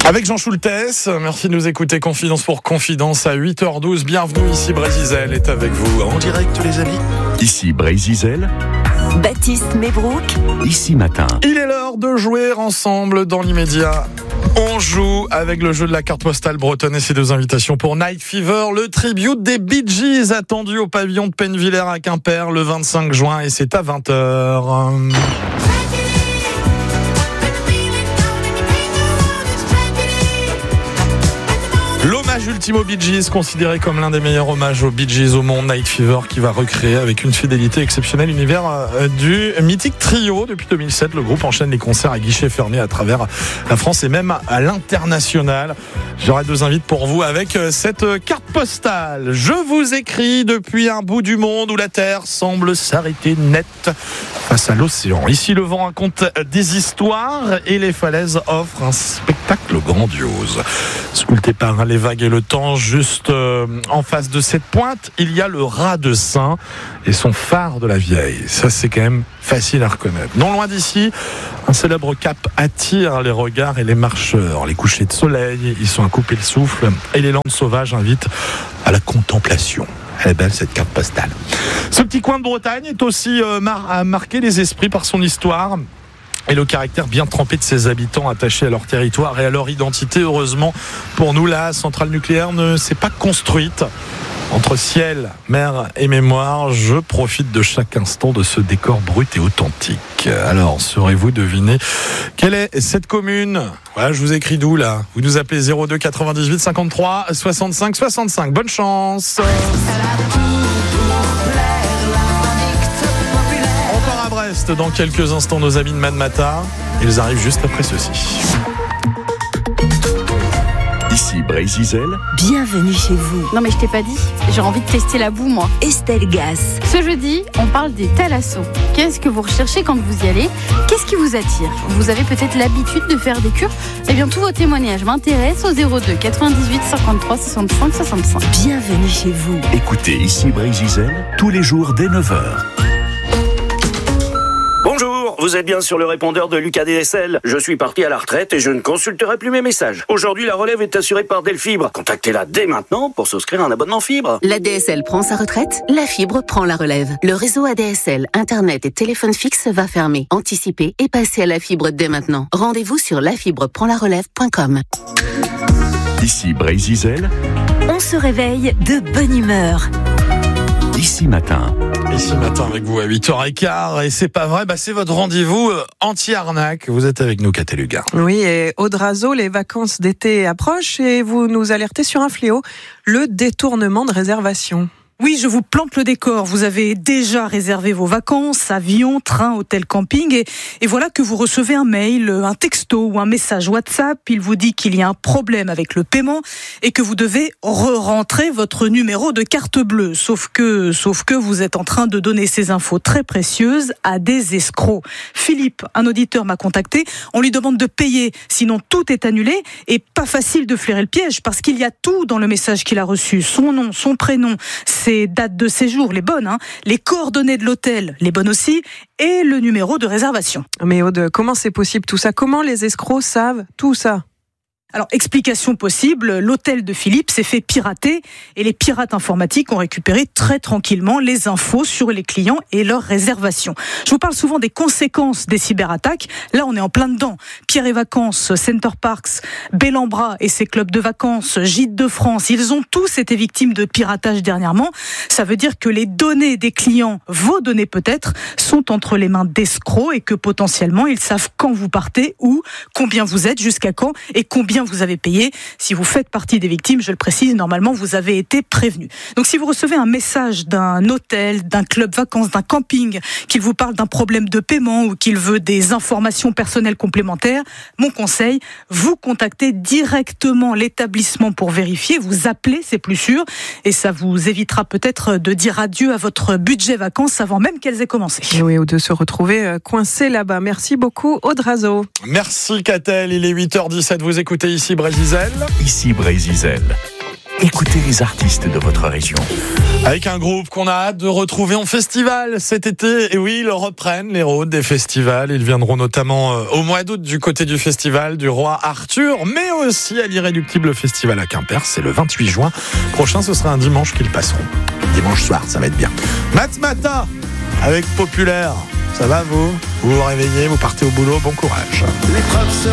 Avec Jean Schultes, merci de nous écouter. Confidence pour Confidence à 8h12. Bienvenue ici, Brézizel est avec vous en direct, les amis. Ici Brézizel, Baptiste Mebrouk, ici Matin. Il est l'heure de jouer ensemble dans l'immédiat. On joue avec le jeu de la carte postale bretonne et ses deux invitations pour Night Fever, le tribute des Bee Gees attendu au pavillon de Pennevillers à Quimper le 25 juin et c'est à 20h. L'hommage ultime aux Bee Gees, considéré comme l'un des meilleurs hommages aux Bee Gees au monde, Night Fever, qui va recréer avec une fidélité exceptionnelle l'univers du mythique trio. Depuis 2007, le groupe enchaîne les concerts à guichets fermés à travers la France et même à l'international. J'aurai deux invités pour vous avec cette carte postale. Je vous écris depuis un bout du monde où la Terre semble s'arrêter net face à l'océan. Ici, le vent raconte des histoires et les falaises offrent un spectacle grandiose. Sculpté par les vagues et le temps, juste en face de cette pointe, il y a le rat de Sein et son phare de la Vieille. Ça, c'est quand même facile à reconnaître. Non loin d'ici, un célèbre cap attire les regards et les marcheurs. Les couchers de soleil, ils sont à couper le souffle et les landes sauvages invitent à la contemplation. Elle est belle cette carte postale. Ce petit coin de Bretagne est aussi à marquer les esprits par son histoire et le caractère bien trempé de ses habitants attachés à leur territoire et à leur identité. Heureusement pour nous, la centrale nucléaire ne s'est pas construite. Entre ciel, mer et mémoire, je profite de chaque instant de ce décor brut et authentique. Alors, saurez-vous deviner quelle est cette commune ? Voilà, je vous écris d'où là ? Vous nous appelez 02 98 53 65 65. Bonne chance. On part à Brest dans quelques instants, nos amis de Manmata. Ils arrivent juste après ceci. Ici Brézizel, bienvenue chez vous. Non mais je t'ai pas dit, j'ai envie de tester la boue moi. Estelle Gas. Ce jeudi, on parle des thalassos. Qu'est-ce que vous recherchez quand vous y allez ? Qu'est-ce qui vous attire ? Vous avez peut-être l'habitude de faire des cures ? Eh bien tous vos témoignages m'intéressent au 02 98 53 65 65. Bienvenue chez vous. écoutez Ici Brézizel tous les jours dès 9h. Bonjour, vous êtes bien sur le répondeur de Lucas DSL. Je suis parti à la retraite et je ne consulterai plus mes messages. Aujourd'hui, la relève est assurée par Delfibre. Contactez-la dès maintenant pour souscrire un abonnement fibre. La DSL prend sa retraite, la fibre prend la relève. Le réseau ADSL, Internet et téléphone fixe va fermer. Anticipez et passez à la fibre dès maintenant. Rendez-vous sur lafibreprendlarelève.com. Ici Brézizel, On se réveille de bonne humeur. ici Matin. Ici matin avec vous à 8h15 et c'est pas vrai, c'est votre rendez-vous anti-arnaque. Vous êtes avec nous, Cateluga. Oui, et Audrazo, les vacances d'été approchent et vous nous alertez sur un fléau, le détournement de réservation. Oui, je vous plante le décor. Vous avez déjà réservé vos vacances, avion, train, hôtel, camping et voilà que vous recevez un mail, un texto ou un message WhatsApp. Il vous dit qu'il y a un problème avec le paiement et que vous devez re-rentrer votre numéro de carte bleue. Sauf que vous êtes en train de donner ces infos très précieuses à des escrocs. Philippe, un auditeur, m'a contacté. On lui demande de payer, sinon tout est annulé et pas facile de flairer le piège parce qu'il y a tout dans le message qu'il a reçu. Son nom, son prénom, ses dates de séjour, les bonnes, les coordonnées de l'hôtel, les bonnes aussi, et le numéro de réservation. Mais Aude, comment c'est possible tout ça ? Comment les escrocs savent tout ça ? Alors, explication possible, l'hôtel de Philippe s'est fait pirater et les pirates informatiques ont récupéré très tranquillement les infos sur les clients et leurs réservations. Je vous parle souvent des conséquences des cyberattaques. Là, on est en plein dedans. Pierre et Vacances, Center Parks, Bellambra et ses clubs de vacances, Gîtes de France, ils ont tous été victimes de piratage dernièrement. Ça veut dire que les données des clients, vos données peut-être, sont entre les mains d'escrocs et que potentiellement, ils savent quand vous partez, où, combien vous êtes, jusqu'à quand et combien vous avez payé. Si vous faites partie des victimes, je le précise, normalement, vous avez été prévenu. Donc, si vous recevez un message d'un hôtel, d'un club vacances, d'un camping, qu'il vous parle d'un problème de paiement ou qu'il veut des informations personnelles complémentaires, mon conseil, vous contactez directement l'établissement pour vérifier, vous appelez, c'est plus sûr, et ça vous évitera peut-être de dire adieu à votre budget vacances avant même qu'elles aient commencé. Oui, ou de se retrouver coincé là-bas. Merci beaucoup, Audrazo. Merci, Catel. Il est 8h17. Vous écoutez Ici Brézizel. Ici Brézizel. Écoutez les artistes de votre région. Avec un groupe qu'on a hâte de retrouver en festival cet été. Et oui, ils reprennent les rôles des festivals. Ils viendront notamment au mois d'août du côté du festival du Roi Arthur, mais aussi à l'Irréductible Festival à Quimper. C'est le 28 juin prochain. Ce sera un dimanche qu'ils passeront. Dimanche soir, ça va être bien. Matmata avec Populaire. Ça va vous? Vous vous réveillez, vous partez au boulot, bon courage. L'épreuve sera